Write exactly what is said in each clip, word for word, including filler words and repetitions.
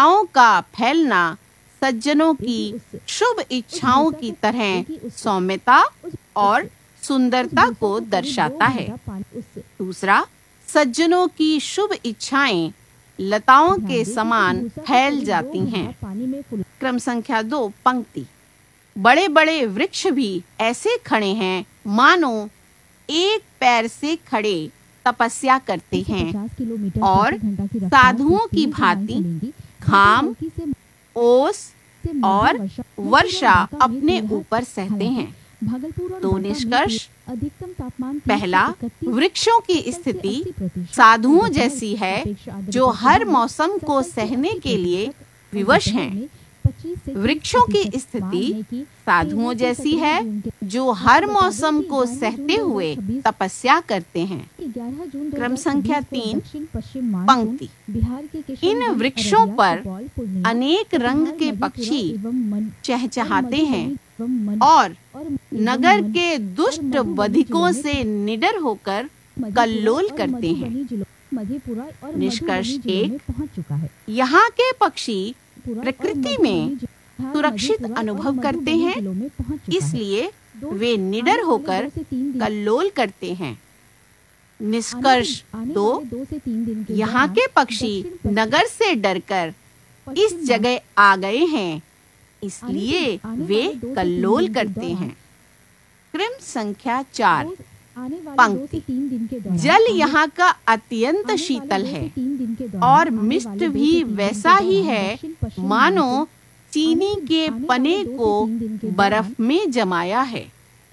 लताओं का फैलना सज्जनों की शुभ इच्छाओं की तरह सौम्यता और सुंदरता को दर्शाता है। दूसरा, सज्जनों की शुभ इच्छाएं लताओं के समान फैल जाती हैं। क्रम संख्या दो, पंक्ति। बड़े बड़े वृक्ष भी ऐसे खड़े हैं मानो एक पैर से खड़े तपस्या करते हैं और साधुओं की भांति घाम, ओस और वर्षा अपने ऊपर सहते हैं। तो निष्कर्ष, पहला, वृक्षों की स्थिति साधुओं जैसी है जो हर मौसम को सहने के लिए विवश हैं। वृक्षों की स्थिति साधुओं जैसी है जो हर मौसम को सहते हुए तपस्या करते हैं। क्रम संख्या तीन, पंक्ति। इन वृक्षों पर अनेक रंग के पक्षी चहचहाते हैं और नगर के दुष्ट बधिकों से निडर होकर कल्लोल करते हैं। निष्कर्ष एक, यहाँ के पक्षी प्रकृति में सुरक्षित अनुभव करते हैं, इसलिए वे निडर होकर कल्लोल करते हैं। निष्कर्ष दो, यहाँ के पक्षी नगर से डरकर इस जगह आ गए हैं, इसलिए वे कल्लोल करते हैं। क्रम संख्या चार, पंक्ति। जल यहाँ का अत्यंत शीतल है और मिष्ट भी वैसा ही है मानो चीनी के पने को बर्फ में जमाया है।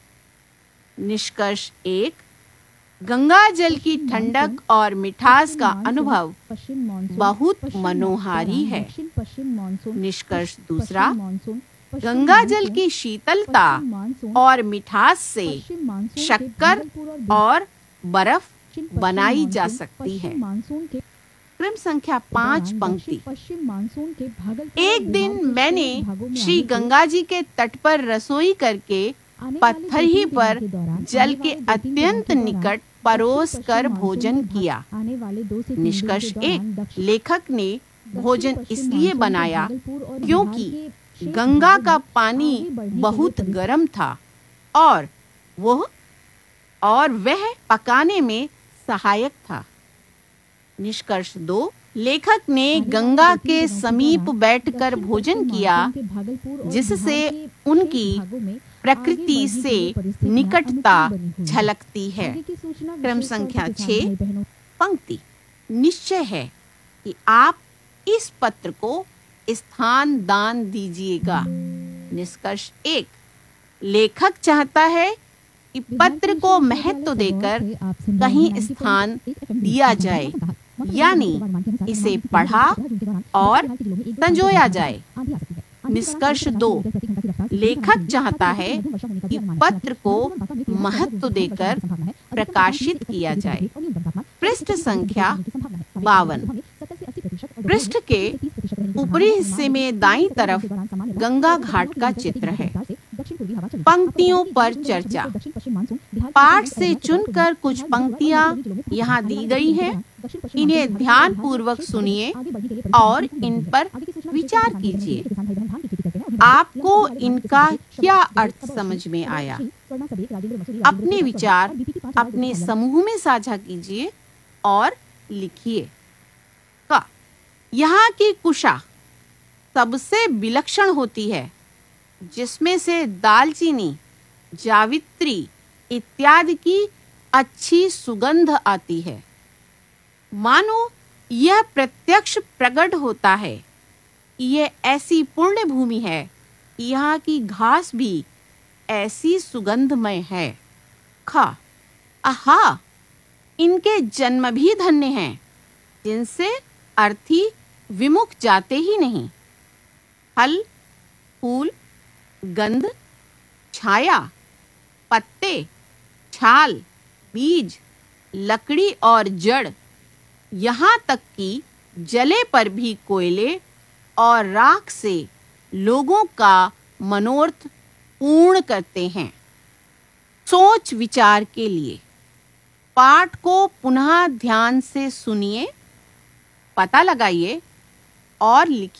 निष्कर्ष एक, गंगा जल की ठंडक और मिठास का अनुभव बहुत मनोहारी है। निष्कर्ष दूसरा, गंगा जल की शीतलता और मिठास से शक्कर और बर्फ बनाई जा सकती है। क्रम संख्या पाँच, पंक्ति। एक दिन मैंने श्री गंगा जी के तट पर रसोई करके पत्थर ही पर जल के अत्यंत निकट परोस कर भोजन किया। निष्कर्ष एक, लेखक ने भोजन इसलिए बनाया क्योंकि गंगा का पानी बहुत गर्म था और वह और वह पकाने में सहायक था। निष्कर्ष दो, लेखक ने गंगा के समीप बैठकर भोजन किया जिससे उनकी प्रकृति से निकटता झलकती है। क्रम संख्या छह, पंक्ति। निश्चय है कि आप इस पत्र को स्थान दान दीजिएगा। निष्कर्ष एक, लेखक चाहता है कि पत्र को महत्व देकर कहीं स्थान दिया जाए, यानी इसे पढ़ा और संजोया जाए। निष्कर्ष दो, लेखक चाहता है कि पत्र को महत्व देकर प्रकाशित किया जाए। पृष्ठ संख्या बावन। पृष्ठ के ऊपरी हिस्से में दाईं तरफ गंगा घाट का चित्र है। पंक्तियों पर चर्चा। पाठ से चुनकर कुछ पंक्तियां यहाँ दी गई हैं। इन्हें ध्यान पूर्वक सुनिए और इन पर विचार कीजिए। आपको इनका क्या अर्थ समझ में आया? अपने विचार अपने समूह में साझा कीजिए और लिखिए। का यहाँ की कुशा सबसे विलक्षण होती है, जिसमें से दालचीनी, जावित्री इत्यादि की अच्छी सुगंध आती है। मानो यह प्रत्यक्ष प्रकट होता है कि यह ऐसी पुण्य भूमि है, यहाँ की घास भी ऐसी सुगंधमय है। खा आहा, इनके जन्म भी धन्य हैं, जिनसे अर्थी विमुख जाते ही नहीं। फल, फूल, गंध, छाया, पत्ते, छाल, बीज, लकड़ी और जड़, यहाँ तक कि जले पर भी कोयले और राख से लोगों का मनोरथ पूर्ण करते हैं। सोच विचार के लिए पाठ को पुनः ध्यान से सुनिए, पता लगाइए और लिखिए।